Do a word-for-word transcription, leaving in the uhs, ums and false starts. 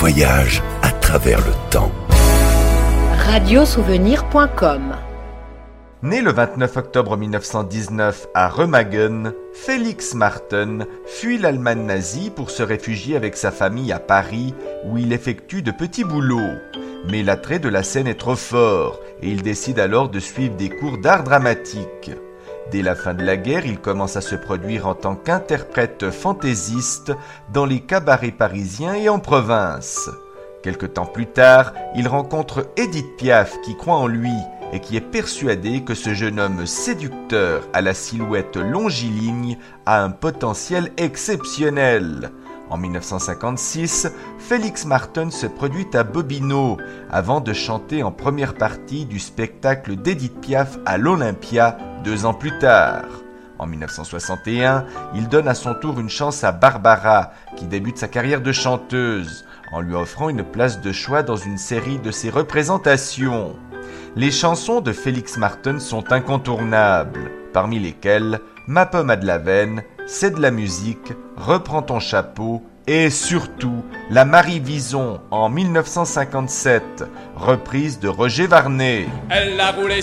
voyage à travers le temps. radiosouvenir point com. Né le vingt-neuf octobre mille neuf cent dix-neuf à Remagen, Felix Marten fuit l'Allemagne nazie pour se réfugier avec sa famille à Paris, où il effectue de petits boulots. Mais l'attrait de la scène est trop fort, et il décide alors de suivre des cours d'art dramatique. Dès la fin de la guerre, il commence à se produire en tant qu'interprète fantaisiste dans les cabarets parisiens et en province. Quelque temps plus tard, il rencontre Édith Piaf qui croit en lui et qui est persuadée que ce jeune homme séducteur à la silhouette longiligne a un potentiel exceptionnel. En mille neuf cent cinquante-six, Felix Marten se produit à Bobino avant de chanter en première partie du spectacle d'Édith Piaf à l'Olympia deux ans plus tard. En mille neuf cent soixante et un, il donne à son tour une chance à Barbara, qui débute sa carrière de chanteuse, en lui offrant une place de choix dans une série de ses représentations. Les chansons de Felix Marten sont incontournables, parmi lesquelles Ma pomme a de la veine, C'est de la musique, Reprends ton chapeau et surtout La Marie Vison en mille neuf cent cinquante-sept, reprise de Roger Varnet. Elle a roulé